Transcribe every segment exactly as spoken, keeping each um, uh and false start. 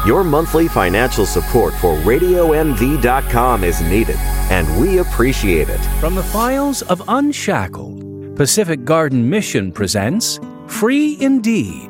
Your monthly financial support for radio m v dot com is needed, and we appreciate it. From the files of Unshackled, Pacific Garden Mission presents Free Indeed.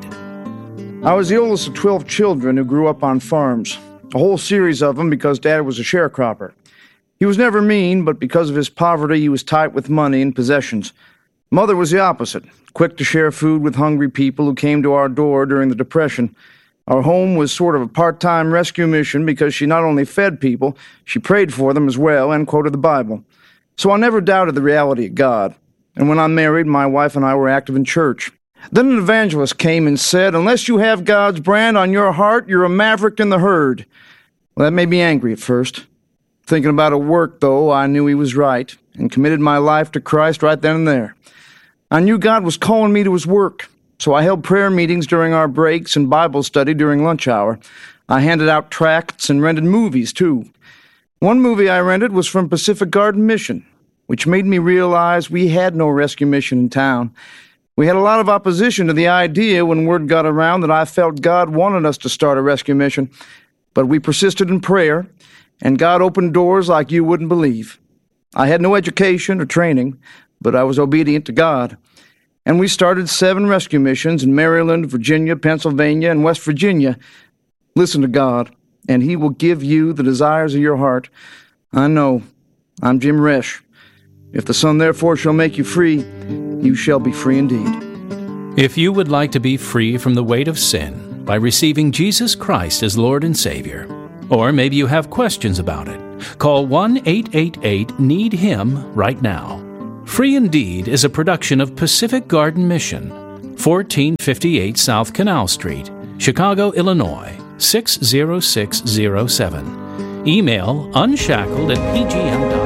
I was the oldest of twelve children who grew up on farms, a whole series of them because Dad was a sharecropper. He was never mean, but because of his poverty, he was tight with money and possessions. Mother was the opposite, quick to share food with hungry people who came to our door during the Depression. Our home was sort of a part-time rescue mission because she not only fed people, she prayed for them as well and quoted the Bible. So I never doubted the reality of God. And when I married, my wife and I were active in church. Then an evangelist came and said, unless you have God's brand on your heart, you're a maverick in the herd. Well, that made me angry at first. Thinking about it work, though, I knew he was right and committed my life to Christ right then and there. I knew God was calling me to his work. So I held prayer meetings during our breaks and Bible study during lunch hour. I handed out tracts and rented movies, too. One movie I rented was from Pacific Garden Mission, which made me realize we had no rescue mission in town. We had a lot of opposition to the idea when word got around that I felt God wanted us to start a rescue mission. But we persisted in prayer, and God opened doors like you wouldn't believe. I had no education or training, but I was obedient to God. And we started seven rescue missions in Maryland, Virginia, Pennsylvania, and West Virginia. Listen to God, and he will give you the desires of your heart. I know. I'm Jim Resch. If the Son therefore shall make you free, you shall be free indeed. If you would like to be free from the weight of sin by receiving Jesus Christ as Lord and Savior, or maybe you have questions about it, call one eight eight eight need him right now. Free Indeed is a production of Pacific Garden Mission, fourteen fifty-eight South Canal Street, Chicago, Illinois, six zero six zero seven. Email unshackled at p g m dot com.